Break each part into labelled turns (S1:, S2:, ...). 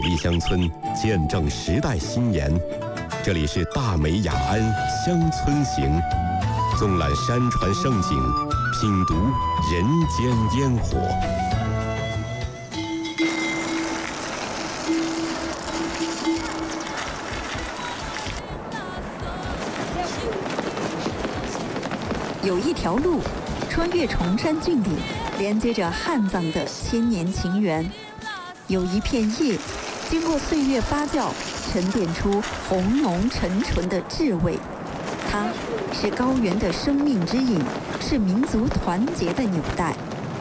S1: 丽乡村，见证时代新颜。这里是大美雅安乡村行，纵览山川胜景，品读人间烟火。
S2: 有一条路穿越崇山峻岭，连接着汉藏的千年情缘；有一片叶经过岁月发酵，沉淀出红浓沉醇的智慧。它是高原的生命之引，是民族团结的纽带。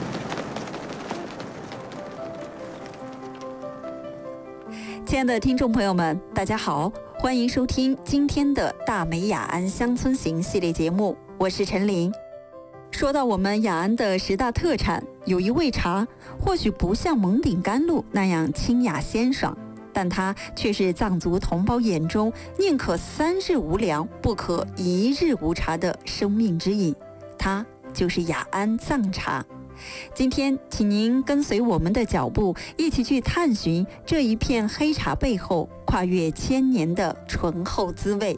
S2: 亲爱的听众朋友们，大家好，欢迎收听今天的大美雅安乡村行系列节目，我是陈琳。说到我们雅安的10大特产，有一味茶，或许不像蒙顶甘露那样清雅鲜爽，但它却是藏族同胞眼中宁可3日无粮，不可1日无茶的生命之饮。它就是雅安藏茶。今天请您跟随我们的脚步，一起去探寻这一片黑茶背后跨越千年的醇厚滋味。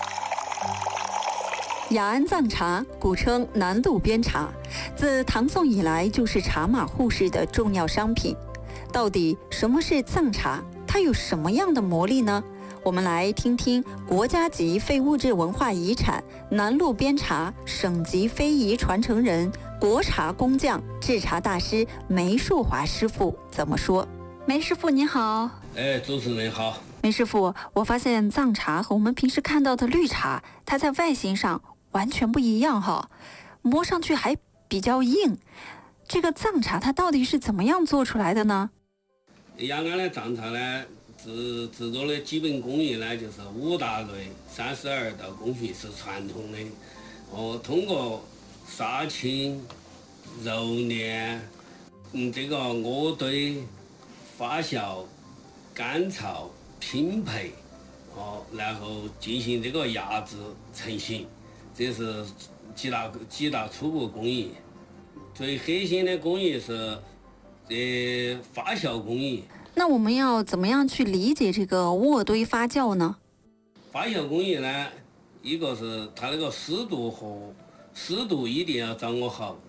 S2: 雅安藏茶古称南路边茶，自唐宋以来就是茶马互市的重要商品。到底什么是藏茶？它有什么样的魔力呢？我们来听听国家级非物质文化遗产南路边茶省级非遗传承人、国茶工匠、制茶大师梅树华师傅怎么说。梅师傅您好。
S3: 主持人好。
S2: 梅师傅，我发现藏茶和我们平时看到的绿茶，它在外形上完全不一样哈，摸上去还比较硬。这个藏茶它到底是怎么样做出来的呢？
S3: 雅安的藏茶呢，制作的基本工艺呢，就是5大类32道工序是传统的。通过杀青、揉捻、这个渥堆、发酵、干燥、拼配，然后进行这个压制成型。这是几大初步工艺。最核心的工艺是发酵工艺。
S2: 那我们要怎么样去理解这个渥堆发酵呢？
S3: 发酵工艺呢，一个是它那个湿度一定要掌握好。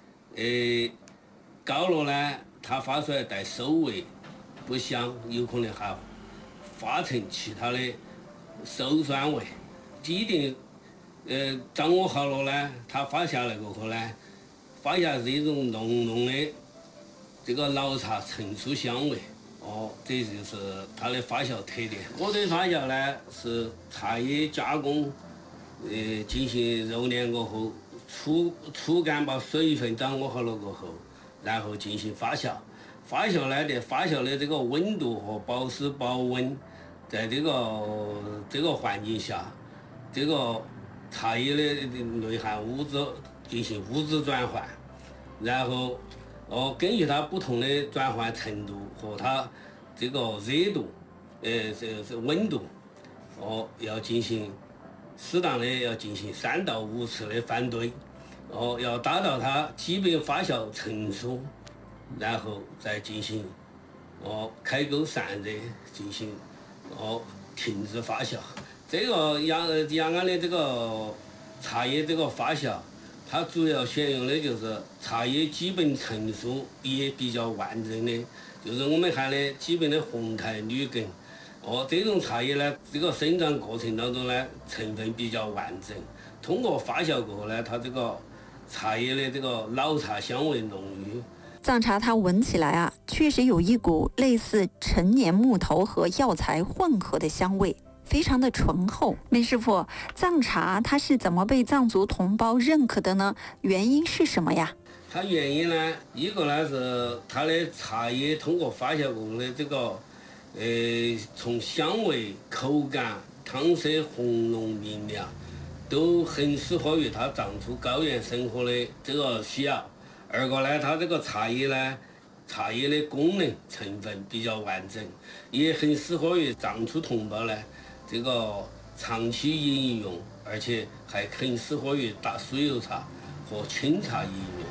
S3: 高了呢，它发出来带馊味，不香，有可能还发成其他的馊酸味。一定掌握好了呢，它发下来过后呢，发下是一种浓浓的这个老茶陈醋香味。这就是它的发酵特点。渥堆发酵呢，是茶叶加工，进行揉捻过后，粗干把水分掌握好了过后，然后进行发酵。发酵呢，发酵的这个温度和保湿保温，在这个环境下，这个茶叶的内含物质进行物质转换，然后根据它不同的转换程度和它这个热度，是温度，要进行适当的要进行3到5次的翻堆，要达到它基本发酵成熟，然后再进行开沟散热，进行停止发酵。这个雅安的这个茶叶这个发酵，它主要选用的就是茶叶基本成熟也比较完整的，就是我们喊的基本的红苔绿根。这种茶叶呢，这个生长过程当中呢，成分比较完整。通过发酵过后呢，它这个茶叶的这个老茶香味浓郁。
S2: 藏茶它闻起来啊，确实有一股类似陈年木头和药材混合的香味，非常的醇厚。梅师傅，藏茶它是怎么被藏族同胞认可的呢？原因是什么呀？
S3: 它原因呢，一个呢是它的茶叶通过发酵过后的这个，从香味、口感、汤色红浓明亮，都很适合于它藏族高原生活的这个需要。二个呢，它这个茶叶呢，茶叶的功能成分比较完整，也很适合于藏族同胞呢这个长期饮用，而且还很适合于打酥油茶和清茶饮用。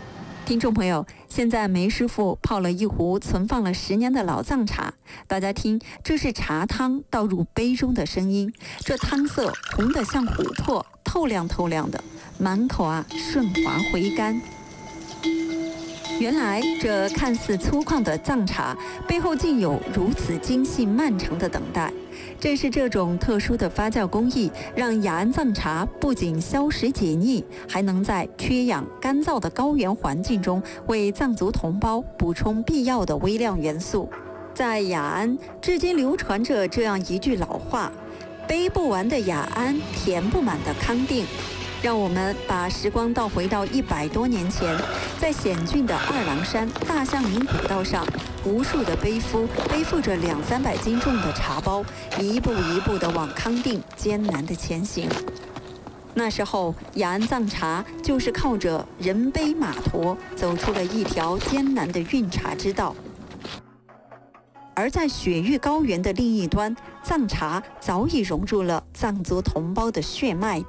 S2: 听众朋友，现在梅师傅泡了一壶存放了10年的老藏茶，大家听，这是茶汤倒入杯中的声音，这汤色红得像琥珀，透亮透亮的，满口顺滑回甘。原来这看似粗犷的藏茶背后竟有如此精细漫长的等待。正是这种特殊的发酵工艺，让雅安藏茶不仅消食解腻，还能在缺氧干燥的高原环境中为藏族同胞补充必要的微量元素。在雅安，至今流传着这样一句老话：杯不完的雅安，填不满的康定。让我们把时光倒回到100多年前，在险峻的二郎山大象岭古道上，无数的背负着200-300斤重的茶包，一步一步地往康定艰难地前行。那时候，雅安藏茶就是靠着人背马驮，走出了一条艰难的运茶之道。而在雪域高原的另一端，藏茶早已融入了藏族同胞的血脉。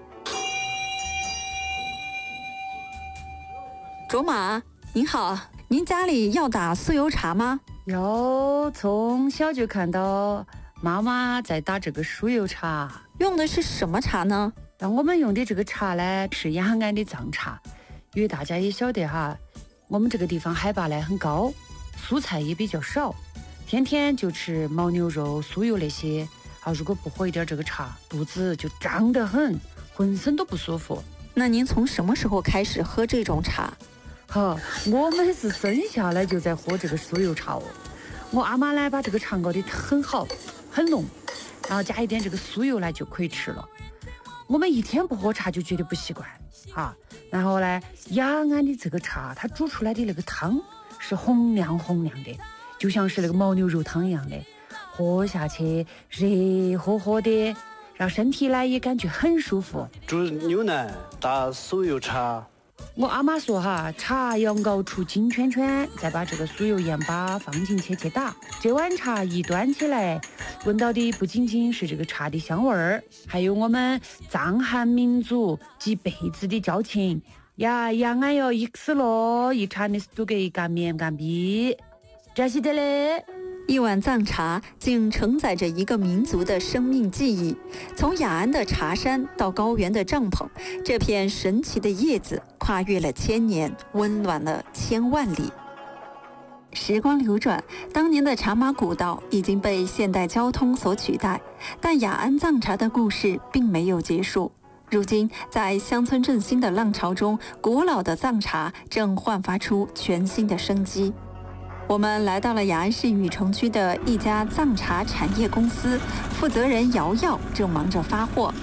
S2: 卓玛，您好，您家里要打酥油茶吗？
S4: 有，从小就看到妈妈在打这个酥油茶。
S2: 用的是什么茶呢？
S4: 我们用的这个茶呢，是雅安的藏茶。因为大家也晓得哈，我们这个地方海拔呢很高，蔬菜也比较少，天天就吃牦牛肉、酥油那些。如果不喝一点这个茶，肚子就胀得很，浑身都不舒服。
S2: 那您从什么时候开始喝这种茶？
S4: 我们是生下来就在喝这个酥油茶哦。我阿妈呢把这个茶熬得很好很浓，然后加一点这个酥油呢就可以吃了。我们一天不喝茶就觉得不习惯然后呢，雅安的这个茶它煮出来的那个汤是红亮红亮的，就像是那个牦牛肉汤一样的，喝下去热乎乎的，让身体呢也感觉很舒服。
S5: 煮牛腩打酥油茶。
S4: 我阿妈说茶要熬出金圈圈，再把这个酥油盐巴放进去打。这碗茶一端起来，闻到的不仅仅是这个茶的香味儿，还有我们藏汉民族几辈子的交情呀。雅安哟，一次咯，一茶的都给干面干逼，这是的嘞。
S2: 一碗藏茶竟承载着一个民族的生命记忆。从雅安的茶山到高原的帐篷，这片神奇的叶子跨越了1000年，温暖了1000万里。时光流转，当年的茶马古道已经被现代交通所取代，但雅安藏茶的故事并没有结束。如今，在乡村振兴的浪潮中，古老的藏茶正焕发出全新的生机。我们来到了雅安市禹城区的一家藏茶产业公司，负责人瑶瑶正忙着发货。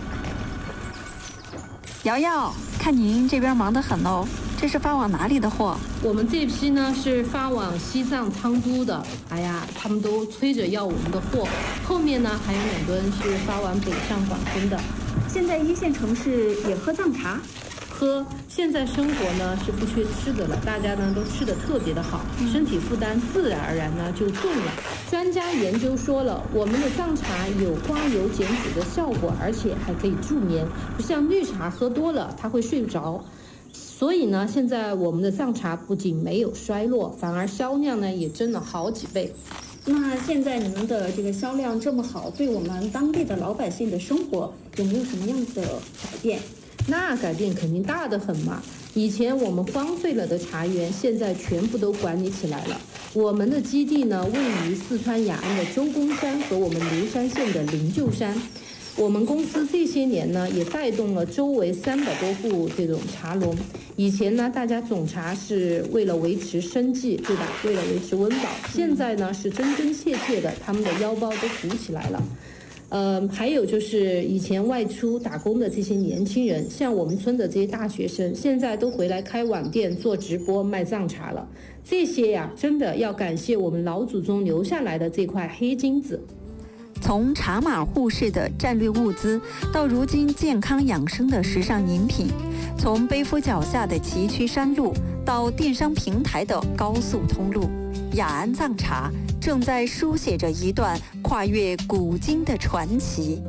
S2: 瑶瑶，看您这边忙得很哦，这是发往哪里的货？
S6: 我们这批呢是发往西藏昌都的，他们都催着要我们的货。后面呢还有2吨是发往北上广深的。
S2: 现在1线城市也喝藏茶？
S6: 喝，现在生活呢是不缺吃的了，大家呢都吃得特别的好，身体负担自然而然呢就重了。专家研究说了，我们的藏茶有刮油减脂的效果，而且还可以助眠，不像绿茶喝多了它会睡不着。所以呢，现在我们的藏茶不仅没有衰落，反而销量呢也增了好几倍。
S2: 那现在你们的这个销量这么好，对我们当地的老百姓的生活有没有什么样的改变？
S6: 那改变肯定大得很嘛！以前我们荒废了的茶园，现在全部都管理起来了。我们的基地呢，位于四川雅安的周公山和我们流山县的灵鹫山。我们公司这些年呢，也带动了周围300多户这种茶农。以前呢，大家种茶是为了维持生计，对吧？为了维持温饱。现在呢，是真真切切的，他们的腰包都鼓起来了。还有就是以前外出打工的这些年轻人，像我们村的这些大学生，现在都回来开网店做直播卖藏茶了。这些呀，真的要感谢我们老祖宗留下来的这块黑金子。
S2: 从茶马互市的战略物资，到如今健康养生的时尚饮品；从背夫脚下的崎岖山路，到电商平台的高速通路，雅安藏茶正在书写着一段跨越古今的传奇。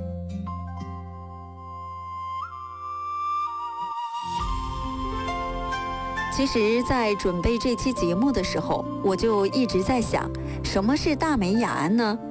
S2: 其实，在准备这期节目的时候，我就一直在想，什么是大美雅安呢？